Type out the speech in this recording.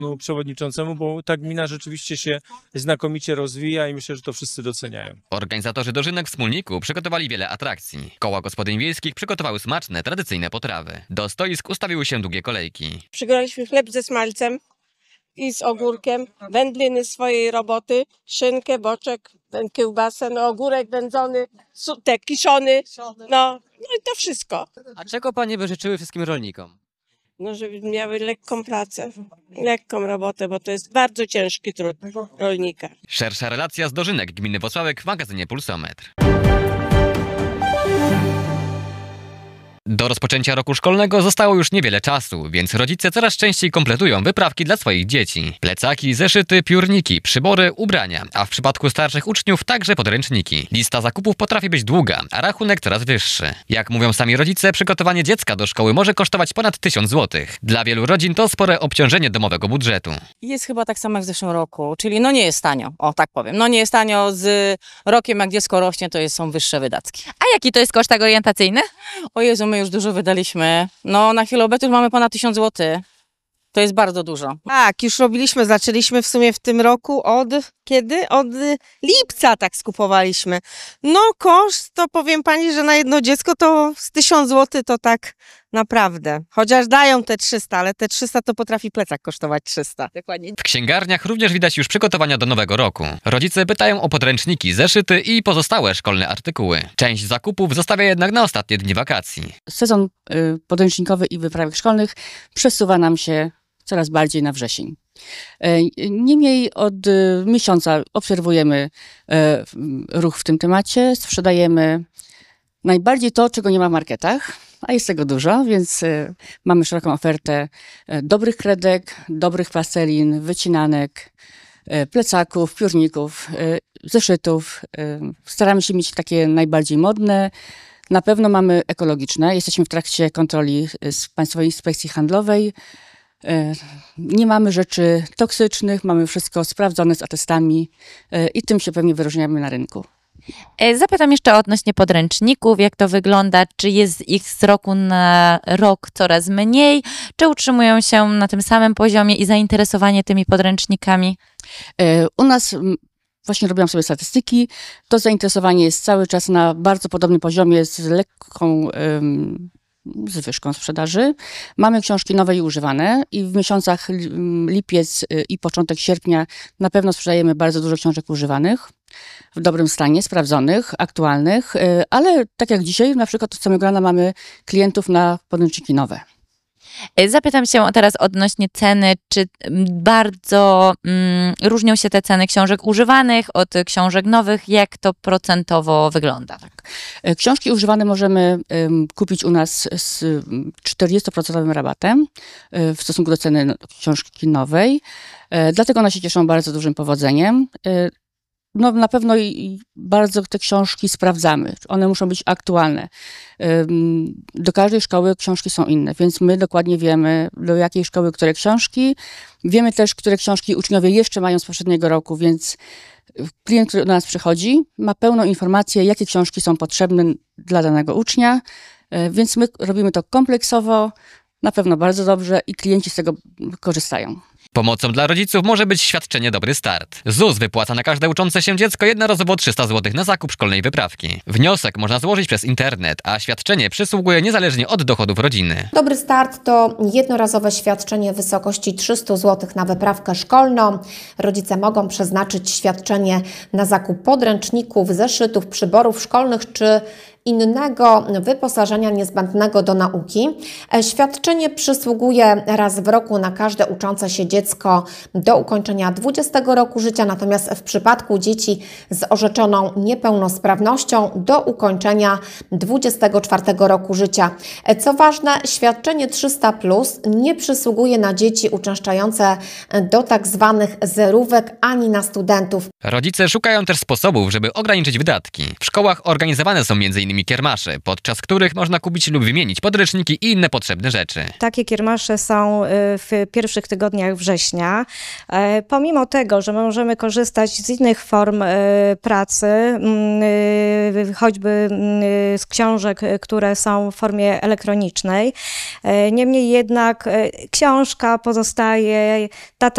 przewodniczącemu, bo ta gmina rzeczywiście się znakomicie rozwija i myślę, że to wszyscy doceniają. Organizatorzy dożynek w Smólniku przygotowali wiele atrakcji. Koła gospodyń wiejskich przygotowały smaczne, tradycyjne potrawy. Do stoisk ustawiły się długie kolejki. Przygotowaliśmy chleb ze smalcem i z ogórkiem, wędliny swojej roboty, szynkę, boczek, kiełbasę, ogórek wędzony, kiszony, no i to wszystko. A czego panie by życzyły wszystkim rolnikom? No, żeby miały lekką pracę, lekką robotę, bo to jest bardzo ciężki trud rolnika. Szersza relacja z dożynek gminy Włocławek w magazynie Pulsometr. Do rozpoczęcia roku szkolnego zostało już niewiele czasu, więc rodzice coraz częściej kompletują wyprawki dla swoich dzieci. Plecaki, zeszyty, piórniki, przybory, ubrania, a w przypadku starszych uczniów także podręczniki. Lista zakupów potrafi być długa, a rachunek coraz wyższy. Jak mówią sami rodzice, przygotowanie dziecka do szkoły może kosztować ponad 1000 zł. Dla wielu rodzin to spore obciążenie domowego budżetu. Jest chyba tak samo jak w zeszłym roku, czyli nie jest tanio, tak powiem. Nie jest tanio z rokiem, jak dziecko rośnie, są wyższe wydatki. A jaki to jest koszt tak orientacyjny? O Jezu, my już dużo wydaliśmy. Na chwilę obecną już mamy ponad 1000 zł. To jest bardzo dużo. Tak, już zaczęliśmy w sumie w tym roku od kiedy? Od lipca tak skupowaliśmy. Koszt to powiem pani, że na jedno dziecko to z 1000 zł to tak naprawdę. Chociaż dają te 300, ale te 300 to potrafi plecak kosztować 300. Dokładnie. W księgarniach również widać już przygotowania do nowego roku. Rodzice pytają o podręczniki, zeszyty i pozostałe szkolne artykuły. Część zakupów zostawia jednak na ostatnie dni wakacji. Sezon podręcznikowy i wyprawek szkolnych przesuwa nam się coraz bardziej na wrzesień. Niemniej od miesiąca obserwujemy ruch w tym temacie, sprzedajemy najbardziej to, czego nie ma w marketach, a jest tego dużo, więc mamy szeroką ofertę dobrych kredek, dobrych plastelin, wycinanek, plecaków, piórników, zeszytów. Staramy się mieć takie najbardziej modne. Na pewno mamy ekologiczne. Jesteśmy w trakcie kontroli z Państwowej Inspekcji Handlowej. Nie mamy rzeczy toksycznych, mamy wszystko sprawdzone z atestami i tym się pewnie wyróżniamy na rynku. Zapytam jeszcze odnośnie podręczników, jak to wygląda, czy jest ich z roku na rok coraz mniej, czy utrzymują się na tym samym poziomie i zainteresowanie tymi podręcznikami? U nas, właśnie robiłam sobie statystyki, to zainteresowanie jest cały czas na bardzo podobnym poziomie z lekką zwyżką sprzedaży. Mamy książki nowe i używane i w miesiącach lipiec i początek sierpnia na pewno sprzedajemy bardzo dużo książek używanych, w dobrym stanie, sprawdzonych, aktualnych, ale tak jak dzisiaj, na przykład od samego rana mamy klientów na podręczniki nowe. Zapytam się teraz odnośnie ceny, czy bardzo różnią się te ceny książek używanych od książek nowych, jak to procentowo wygląda? Tak. Książki używane możemy kupić u nas z 40% rabatem w stosunku do ceny książki nowej, dlatego one się cieszą bardzo dużym powodzeniem. Na pewno i bardzo te książki sprawdzamy. One muszą być aktualne. Do każdej szkoły książki są inne, więc my dokładnie wiemy, do jakiej szkoły które książki. Wiemy też, które książki uczniowie jeszcze mają z poprzedniego roku, więc klient, który do nas przychodzi, ma pełną informację, jakie książki są potrzebne dla danego ucznia, więc my robimy to kompleksowo, na pewno bardzo dobrze i klienci z tego korzystają. Pomocą dla rodziców może być świadczenie Dobry Start. ZUS wypłaca na każde uczące się dziecko jednorazowo 300 zł na zakup szkolnej wyprawki. Wniosek można złożyć przez internet, a świadczenie przysługuje niezależnie od dochodów rodziny. Dobry Start to jednorazowe świadczenie w wysokości 300 zł na wyprawkę szkolną. Rodzice mogą przeznaczyć świadczenie na zakup podręczników, zeszytów, przyborów szkolnych czy innego wyposażenia niezbędnego do nauki. Świadczenie przysługuje raz w roku na każde uczące się dziecko do ukończenia 20 roku życia, natomiast w przypadku dzieci z orzeczoną niepełnosprawnością do ukończenia 24 roku życia. Co ważne, świadczenie 300+ nie przysługuje na dzieci uczęszczające do tak zwanych zerówek ani na studentów. Rodzice szukają też sposobów, żeby ograniczyć wydatki. W szkołach organizowane są m.in. m.in. kiermaszy, podczas których można kupić lub wymienić podręczniki i inne potrzebne rzeczy. Takie kiermasze są w pierwszych tygodniach września. Pomimo tego, że możemy korzystać z innych form pracy, choćby z książek, które są w formie elektronicznej, niemniej jednak książka pozostaje, data